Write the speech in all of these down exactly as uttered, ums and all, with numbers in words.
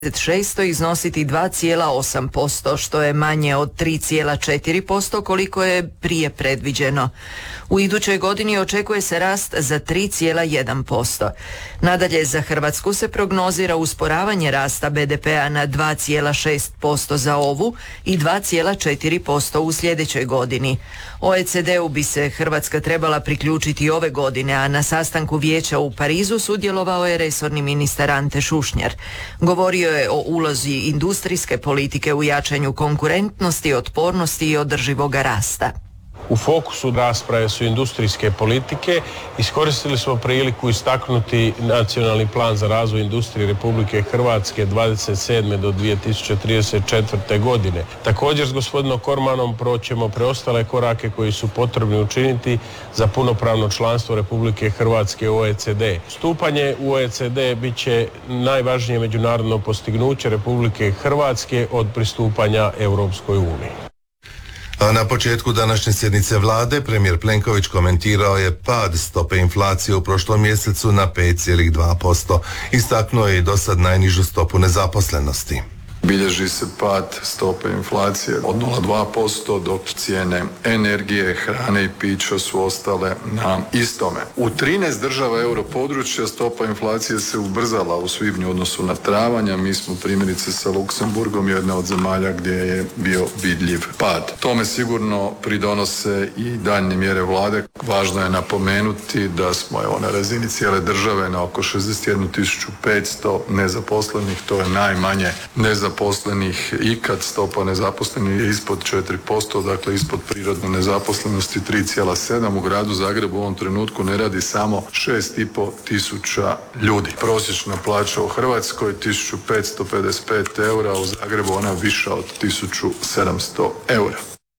šesto iznositi dva zarez osam posto, što je manje od tri zarez četiri posto koliko je prije predviđeno. U idućoj godini očekuje se rast za tri zarez jedan posto. Nadalje, za Hrvatsku se prognozira usporavanje rasta be de pea na dva zarez šest posto za ovu i dva zarez četiri posto u sljedećoj godini. o e ce de-u bi se Hrvatska trebala priključiti ove godine, a na sastanku vijeća u Parizu sudjelovao je resorni ministar Ante Šušnjar. Govorio je o ulozi industrijske politike u jačanju konkurentnosti, otpornosti i održivoga rasta. U fokusu rasprave su industrijske politike. Iskoristili smo priliku istaknuti nacionalni plan za razvoj industrije Republike Hrvatske dvadeset sedme do dvije tisuće trideset četvrte. godine. Također s gospodinom Kormanom proćemo preostale korake koji su potrebni učiniti za punopravno članstvo Republike Hrvatske u o e ce de. Stupanje u o e ce de bit će najvažnije međunarodno postignuće Republike Hrvatske od pristupanja Europskoj uniji. A na početku današnje sjednice vlade premijer Plenković komentirao je pad stope inflacije u prošlom mjesecu na pet zarez dva posto. Istaknuo je i dosad najnižu stopu nezaposlenosti. Bilježi se pad stope inflacije od nula zarez dva posto, dok cijene energije, hrane i pića su ostale na istome. U trinaest država europodručja stopa inflacije se ubrzala u svibnju u odnosu na travanj, a mi smo primjerice sa Luksemburgom jedna od zemalja gdje je bio vidljiv pad. Tome sigurno pridonose i daljnje mjere vlade. Važno je napomenuti da smo evo, na razini cijele države na oko šezdeset jednu tisuću petsto nezaposlenih, to je najmanje nezaposlenih zaposlenih ikad. Stopa nezaposlenih je ispod četiri posto, dakle ispod prirodne nezaposlenosti tri zarez sedam. U gradu Zagrebu u ovom trenutku ne radi samo šest i pol tisuća ljudi. Prosječna plaća u Hrvatskoj tisuću petsto pedeset pet eura, u Zagrebu ona viša od tisuću sedamsto eura.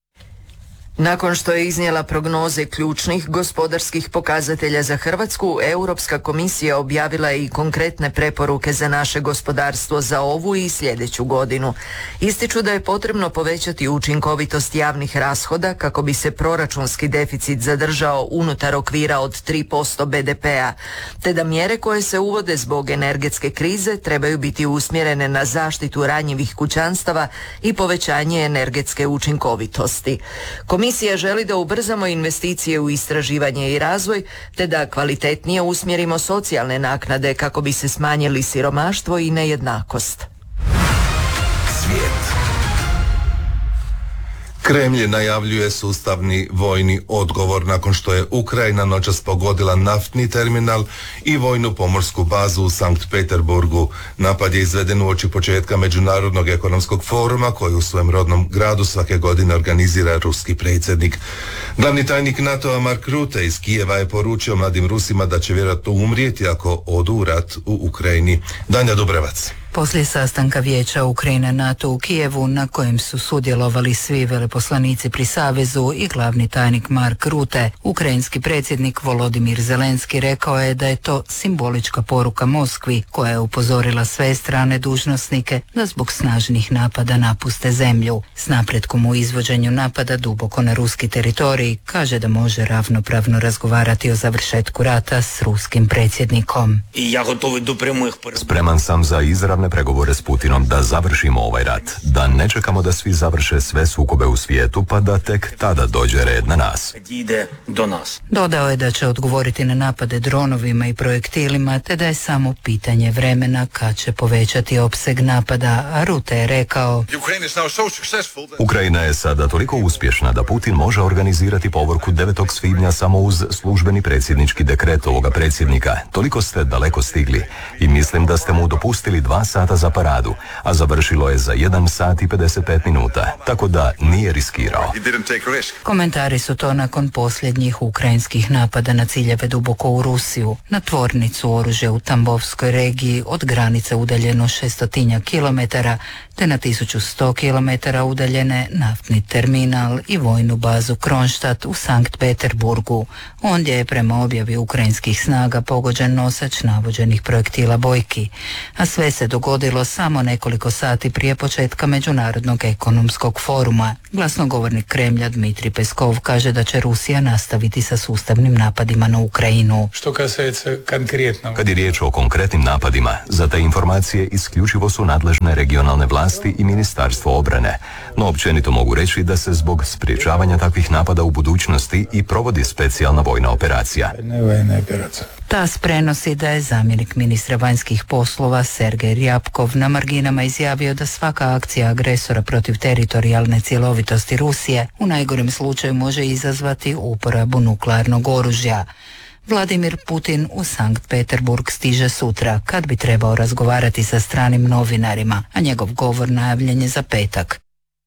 Nakon što je iznijela prognoze ključnih gospodarskih pokazatelja za Hrvatsku, Europska komisija objavila je i konkretne preporuke za naše gospodarstvo za ovu i sljedeću godinu. Ističu da je potrebno povećati učinkovitost javnih rashoda kako bi se proračunski deficit zadržao unutar okvira od tri posto be de pea, te da mjere koje se uvode zbog energetske krize trebaju biti usmjerene na zaštitu ranjivih kućanstava i povećanje energetske učinkovitosti. Komisija želi da ubrzamo investicije u istraživanje i razvoj, te da kvalitetnije usmjerimo socijalne naknade kako bi se smanjili siromaštvo i nejednakost. Svijet. Kremlj najavljuje sustavni vojni odgovor nakon što je Ukrajina noćas pogodila naftni terminal i vojnu pomorsku bazu u Sankt Peterburgu. Napad je izveden uoči početka Međunarodnog ekonomskog foruma koji u svojem rodnom gradu svake godine organizira ruski predsjednik. Glavni tajnik NATO-a Mark Rutte iz Kijeva je poručio mladim Rusima da će vjerojatno umrijeti ako odu u rat u Ukrajini. Danja Dubrevac. Poslije sastanka vijeća Ukrajine NATO u Kijevu, na kojem su sudjelovali svi veleposlanici pri Savezu i glavni tajnik Mark Rutte, ukrajinski predsjednik Volodimir Zelenski rekao je da je to simbolička poruka Moskvi, koja je upozorila sve strane dužnosnike da zbog snažnih napada napuste zemlju. S napretkom u izvođenju napada duboko na ruski teritorij, kaže da može ravnopravno razgovarati o završetku rata s ruskim predsjednikom. Spreman sam za izravne pregovore s Putinom da završimo ovaj rat, da ne čekamo da svi završe sve sukobe u svijetu pa da tek tada dođe red na nas. Dodao je da će odgovoriti na napade dronovima i projektilima, te da je samo pitanje vremena kad će povećati opseg napada, a Rutte je rekao: Ukrajina je sada toliko uspješna da Putin može organizirati povorku devetog svibnja samo uz službeni predsjednički dekret ovoga predsjednika. Toliko ste daleko stigli i mislim da ste mu dopustili dva sata za paradu, a završilo je za jedan sat i pedeset pet minuta, tako da nije riskirao. Komentari su to nakon posljednjih ukrajinskih napada na ciljeve duboko u Rusiju, na tvornicu oružja u Tambovskoj regiji od granice udaljeno šestotinja kilometara, te na tisuću sto kilometara udaljene naftni terminal i vojnu bazu Kronstadt u Sankt Peterburgu. Ondje je prema objavi ukrajinskih snaga pogođen nosač navođenih projektila bojki, a sve se dogodilo dogodilo samo nekoliko sati prije početka Međunarodnog ekonomskog foruma. Glasnogovornik Kremlja Dmitrij Peskov kaže da će Rusija nastaviti sa sustavnim napadima na Ukrajinu. Što kасается конкретно. Kad je riječ o konkretnim napadima, za te informacije isključivo su nadležne regionalne vlasti i Ministarstvo obrane. No općenito mogu reći da se zbog sprječavanja takvih napada u budućnosti i provodi specijalna vojna operacija. TAS prenosi da je zamjenik ministra vanjskih poslova Sergej Ryabkov na marginama izjavio da svaka akcija agresora protiv teritorijalne cjelovitosti Rusije u najgorem slučaju može izazvati uporabu nuklearnog oružja. Vladimir Putin u Sankt Peterburg stiže sutra, kad bi trebao razgovarati sa stranim novinarima, a njegov govor najavljen je za petak.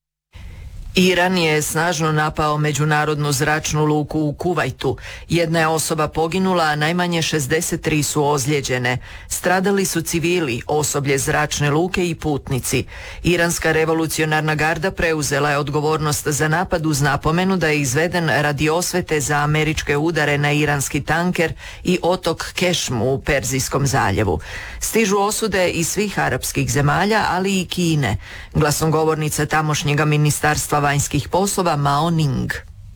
Iran je snažno napao međunarodnu zračnu luku u Kuvajtu. Jedna je osoba poginula, a najmanje šezdeset tri su ozlijeđene. Stradali su civili, osoblje zračne luke i putnici. Iranska revolucionarna garda preuzela je odgovornost za napad uz napomenu da je izveden radi osvete za američke udare na iranski tanker i otok Kešm u Perzijskom zaljevu. Stižu osude iz svih arapskih zemalja, ali i Kine. Glasnogovornica tamošnjega ministarstva vanjskih poslova Mao Ning.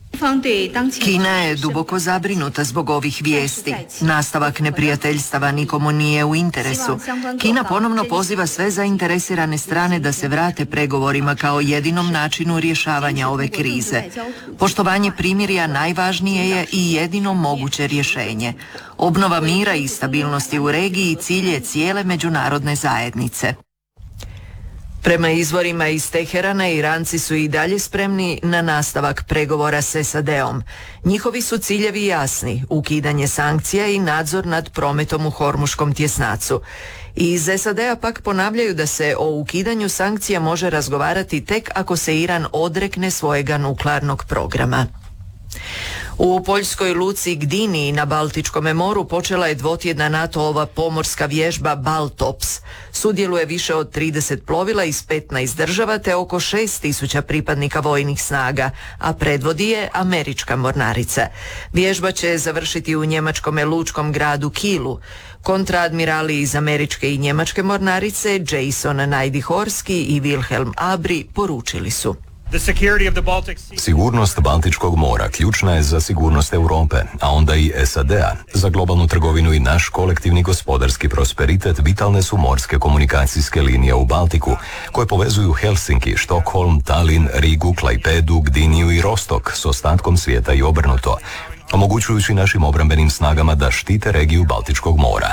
Kina je duboko zabrinuta zbog ovih vijesti. Nastavak neprijateljstava nikomu nije u interesu. Kina ponovno poziva sve zainteresirane strane da se vrate pregovorima kao jedinom načinu rješavanja ove krize. Poštovanje primirja najvažnije je i jedino moguće rješenje. Obnova mira i stabilnosti u regiji cilj je cijele međunarodne zajednice. Prema izvorima iz Teherana, Iranci su i dalje spremni na nastavak pregovora s S A D-om. Njihovi su ciljevi jasni, ukidanje sankcija i nadzor nad prometom u Hormuškom tjesnacu. Iz S A D-a pak ponavljaju da se o ukidanju sankcija može razgovarati tek ako se Iran odrekne svojega nuklearnog programa. U poljskoj luci Gdini na Baltičkom moru počela je dvotjedna NATO-ova pomorska vježba Baltops. Sudjeluje više od trideset plovila iz petnaest država te oko šest tisuća pripadnika vojnih snaga, a predvodi je američka mornarica. Vježba će završiti u njemačkom lučkom gradu Kielu. Kontraadmirali iz američke i njemačke mornarice Jason Najdihorski i Wilhelm Abri poručili su: Sigurnost Baltičkog mora ključna je za sigurnost Europe, a onda i S A D-a. Za globalnu trgovinu i naš kolektivni gospodarski prosperitet vitalne su morske komunikacijske linije u Baltiku, koje povezuju Helsinki, Štokholm, Tallinn, Rigu, Klajpedu, Gdiniju i Rostok s ostatkom svijeta i obrnuto, omogućujući našim obrambenim snagama da štite regiju Baltičkog mora.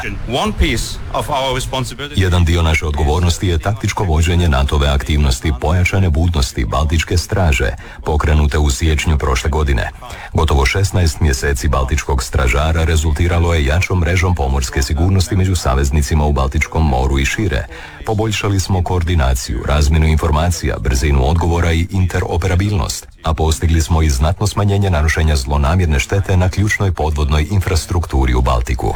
Jedan dio naše odgovornosti je taktičko vođenje NATO-ve aktivnosti pojačane budnosti Baltičke straže, pokrenute u siječnju prošle godine. Gotovo šesnaest mjeseci Baltičkog stražara rezultiralo je jačom mrežom pomorske sigurnosti među saveznicima u Baltičkom moru i šire. Poboljšali smo koordinaciju, razmjenu informacija, brzinu odgovora i interoperabilnost, a postigli smo i znatno smanjenje narušenja zlonamjerne štete na ključnoj podvodnoj infrastrukturi u Baltiku.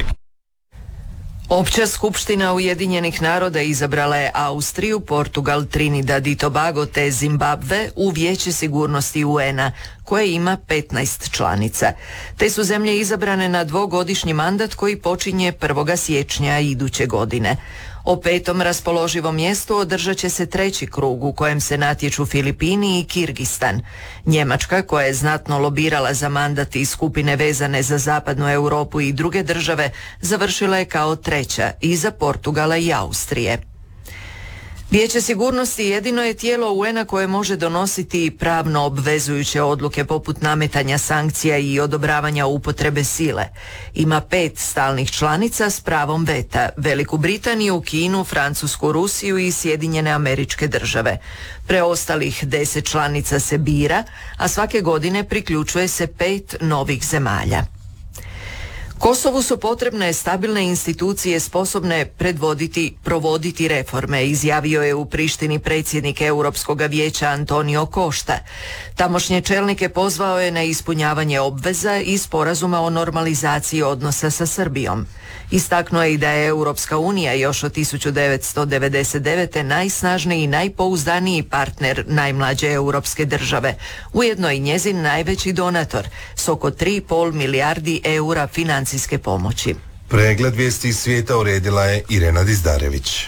Opća skupština Ujedinjenih naroda izabrala je Austriju, Portugal, Trinidad i Tobago te Zimbabve u Vijeće sigurnosti U N-a, koje ima petnaest članica. Te su zemlje izabrane na dvogodišnji mandat koji počinje prvog siječnja iduće godine. O petom raspoloživom mjestu održat će se treći krug u kojem se natječu Filipini i Kirgistan. Njemačka, koja je znatno lobirala za mandat iz skupine vezane za zapadnu Europu i druge države, završila je kao treća iza Portugala i Austrije. Vijeće sigurnosti jedino je tijelo U N-a koje može donositi pravno obvezujuće odluke poput nametanja sankcija i odobravanja upotrebe sile. Ima pet stalnih članica s pravom veta: Veliku Britaniju, Kinu, Francusku, Rusiju i Sjedinjene Američke Države. Preostalih deset članica se bira, a svake godine priključuje se pet novih zemalja. Kosovu su potrebne stabilne institucije sposobne predvoditi, provoditi reforme, izjavio je u Prištini predsjednik Europskog vijeća Antonio Costa. Tamošnje čelnike pozvao je na ispunjavanje obveza i sporazuma o normalizaciji odnosa sa Srbijom. Istaknuo je i da je Europska unija još od tisuću devetsto devedeset devete. najsnažniji i najpouzdaniji partner najmlađe europske države, ujedno i njezin najveći donator s oko tri i pol milijardi eura financijske pomoći. Pregled vijesti iz svijeta uredila je Irena Dizdarević.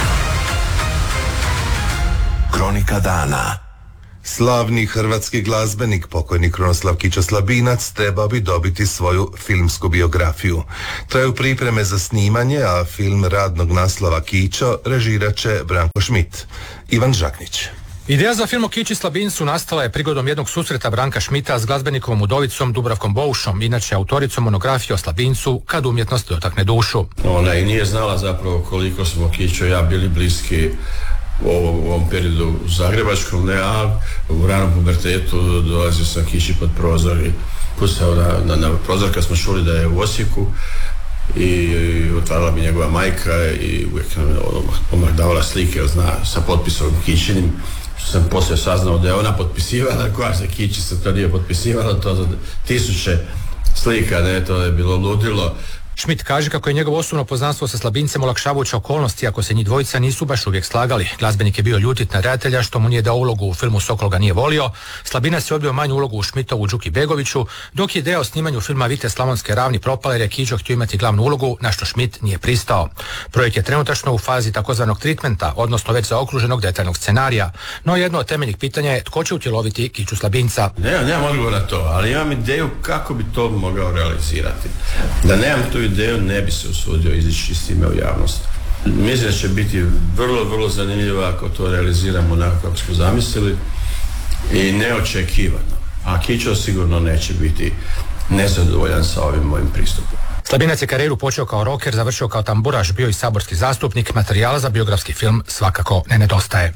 Kronika dana. Slavni hrvatski glazbenik, pokojni Krunoslav Kićo Slabinac, trebao bi dobiti svoju filmsku biografiju. Traju pripreme za snimanje, a film radnog naslova Kićo režirat će Branko Šmit. Ivan Žaknić. Ideja za film o Kići Slabincu nastala je prigodom jednog susreta Branka Šmita s glazbenikovom udovicom Dubravkom Boušom, inače autoricom monografije o Slabincu Kad umjetnost dotakne dušu. Ona i nije znala zapravo koliko smo Kićo i ja bili bliski u ovom, u ovom periodu zagrebačkom, ne, a u ranom pubertetu dolazio sam Kići pod prozor i pustao na, na, na prozor kad smo čuli da je u Osijeku i, i otvarala mi njegova majka i uvijek nam je odmah davala slike zna, sa potpisom Kićinim, što sam poslije saznao da je ona potpisivala, koja se Kići se to nije potpisivala, to za tisuće slika, ne, to je bilo ludilo. Šmit kaže kako je njegovo osobno poznanstvo sa Slabincem olakšavajuća okolnosti, ako se njih dvojica nisu baš uvijek slagali. Glazbenik je bio ljutit na redatelja što mu nije dao ulogu u filmu Sokol ga nije volio. Slabinac je odbio manju ulogu u Šmitovu Đuki Begoviću, dok je ideja o snimanju filma Vite Slavonske ravni propala jer je Kićo htio imati glavnu ulogu, na što Šmit nije pristao. Projekt je trenutačno u fazi takozvanog treatmenta, odnosno već zaokruženog detaljnog scenarija. No jedno od temeljnih pitanja je tko će utjeloviti Kiću Slabinca. Ne, nemam odgovor na to, ali imam ideju kako bi to mogao realizirati. Da nemam tu ideju, ne bi se usudio izići s time u javnost. Mislim da će biti vrlo, vrlo zanimljivo ako to realiziramo onako kako smo zamislili i neočekivano. A Kićo sigurno neće biti nezadovoljan sa ovim mojim pristupom. Slabinac je karijeru počeo kao rocker, završio kao tamburaš, bio i saborski zastupnik, materijala za biografski film svakako ne nedostaje.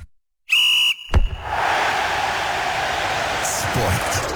Sport.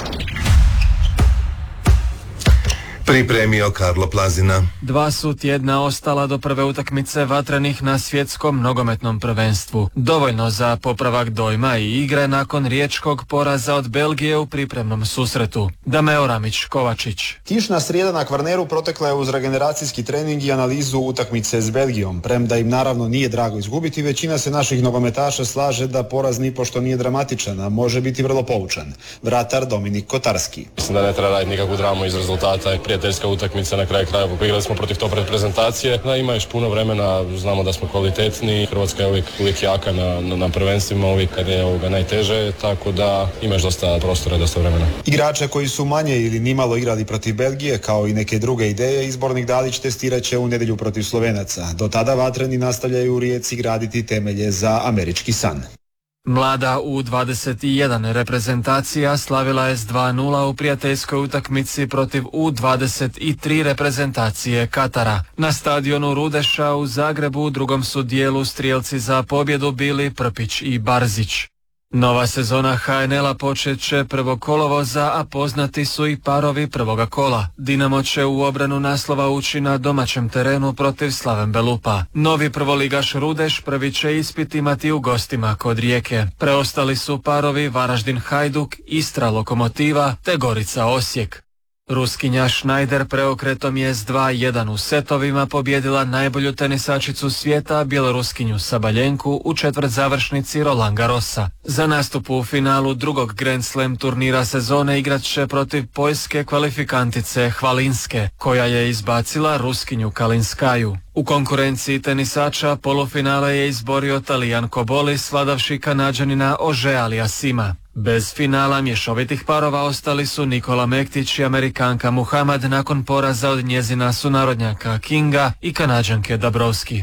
Pripremio Karlo Plazina. Dva su tjedna ostala do prve utakmice vatrenih na svjetskom nogometnom prvenstvu. Dovoljno za popravak dojma i igre nakon riječkog poraza od Belgije u pripremnom susretu. Dameo Ramić Kovačić. Kišna srijeda na Kvarneru protekla je uz regeneracijski trening i analizu utakmice s Belgijom. Premda im naravno nije drago izgubiti, većina se naših nogometaša slaže da poraz nipošto nije dramatičan, a može biti vrlo poučan. Vratar Dominik Kotarski. Mislim da ne treba raditi nikakvu dramu iz rezultata, prijateljska utakmica, na kraju krajeva igrali smo protiv top reprezentacije. Da, ima još puno vremena, znamo da smo kvalitetni, Hrvatska je uvijek, uvijek jaka na, na, na prvenstvima, uvijek kad je ovoga najteže, tako da imaš dosta prostora, dosta vremena. Igrače koji su manje ili nimalo igrali protiv Belgije, kao i neke druge ideje, izbornik Dalić testirat će u nedjelju protiv Slovenaca. Do tada vatreni nastavljaju u Rijeci graditi temelje za američki san. Mlada U dvadeset jedan reprezentacija slavila je s dva nula u prijateljskoj utakmici protiv U dvadeset tri reprezentacije Katara. Na stadionu Rudeša u Zagrebu u drugom su dijelu strijelci za pobjedu bili Prpić i Barzić. Nova sezona ha en el-a počet će prvog kolovoza, a poznati su i parovi prvoga kola. Dinamo će u obranu naslova ući na domaćem terenu protiv Slaven Belupa. Novi prvoligaš Rudeš prvi će ispit imati u gostima kod Rijeke. Preostali su parovi Varaždin Hajduk, Istra Lokomotiva te Gorica Osijek. Ruskinja Schneider preokretom je s dva jedan u setovima pobjedila najbolju tenisačicu svijeta, bjeloruskinju Sabaljenku, u četvrt završnici Roland Garrosa. Za nastup u finalu drugog Grand Slam turnira sezone igrat će protiv poljske kvalifikantice Hvalinske, koja je izbacila Ruskinju Kalinskaju. U konkurenciji tenisača polufinale je izborio Talijan Koboli, svladavši Kanađanina Ože Aliasima. Bez finala mješovitih parova ostali su Nikola Mektić i Amerikanka Muhammad nakon poraza od njezina sunarodnjaka Kinga i Kanađanke Dabrowski.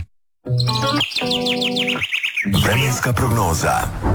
Vremenska prognoza.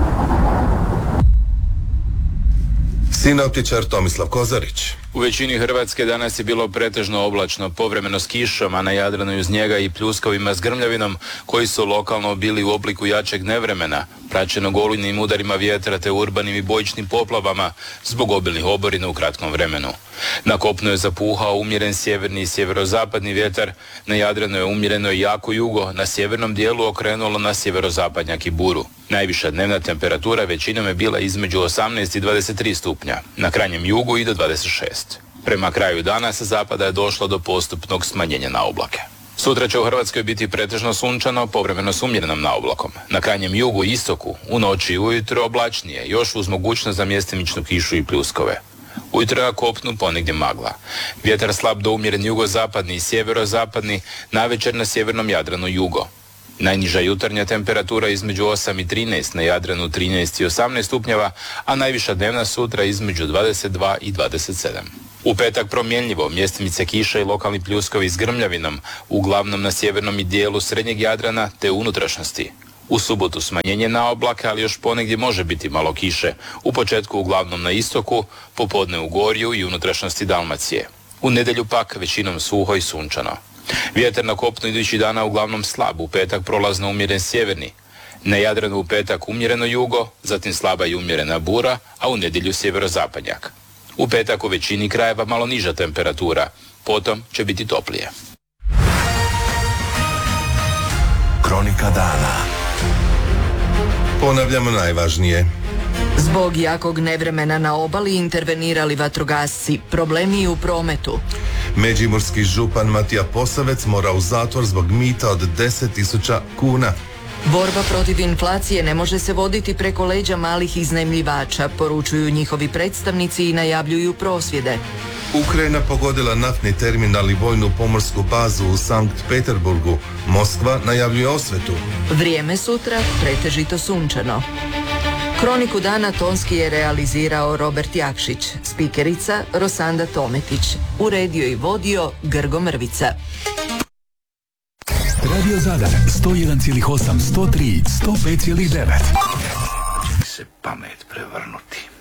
Sinoptičar Tomislav Kozarić. U većini Hrvatske danas je bilo pretežno oblačno, povremeno s kišom, a na Jadranu i uz njega i pljuskovima s grmljavinom, koji su lokalno bili u obliku jačeg nevremena, praćenog olujnim udarima vjetra te urbanim i bojičnim poplavama zbog obilnih oborina u kratkom vremenu. Na kopnu je zapuhao umjeren sjeverni i sjeverozapadni vjetar, na Jadranu je umjereno i jako jugo, na sjevernom dijelu okrenulo na sjeverozapadnjak i buru. Najviša dnevna temperatura većinom je bila između osamnaest i dvadeset tri stupnja, na krajnjem jugu i do dvadeset šest. Prema kraju dana sa zapada je došlo do postupnog smanjenja na oblake. Sutra će u Hrvatskoj biti pretežno sunčano, povremeno s umjerenom naoblakom. Na krajnjem jugu i istoku, u noći i ujutro oblačnije, još uz mogućnost za mjestimičnu kišu i pljuskove. Ujutro na kopnu ponegdje magla. Vjetar slab do umjeren jugozapadni i sjeverozapadni, navečer na sjevernom Jadranu jugo. Najniža jutarnja temperatura između osam i trinaest, na Jadranu trinaest i osamnaest stupnjeva, a najviša dnevna sutra između dvadeset dva i dvadeset sedam. U petak promjenljivo, mjestimice kiša i lokalni pljuskovi s grmljavinom, uglavnom na sjevernom i dijelu srednjeg Jadrana te unutrašnjosti. U subotu smanjenje na oblake, ali još ponegdje može biti malo kiše. U početku uglavnom na istoku, popodne u Gorju i unutrašnjosti Dalmacije. U nedjelju pak većinom suho i sunčano. Vjetar na kopnu idući dana uglavnom slab, u petak prolazno umjeren sjeverni. Na Jadranu u petak umjereno jugo, zatim slaba i umjerena bura, a u nedjelju sjeverozapadnjak. U petak u većini krajeva malo niža temperatura, potom će biti toplije. Kronika dana. Ponavljamo najvažnije. Zbog jakog nevremena na obali intervenirali vatrogasci, problemi u prometu. Međimurski župan Matija Posavec mora u zatvor zbog mita od deset tisuća kuna. Borba protiv inflacije ne može se voditi preko leđa malih iznajmljivača, poručuju njihovi predstavnici i najavljuju prosvjede. Ukrajina pogodila naftni terminal i vojnu pomorsku bazu u Sankt Peterburgu. Moskva najavljuje osvetu. Vrijeme sutra pretežito sunčano. Kroniku dana tonski je realizirao Robert Jakšić, spikerica Rosanda Tometić, uredio i vodio Grgo Mrvica. Radio Zadar sto jedan zarez osam, sto tri, sto pet zarez devet. Hoće se pamet prevrnuti.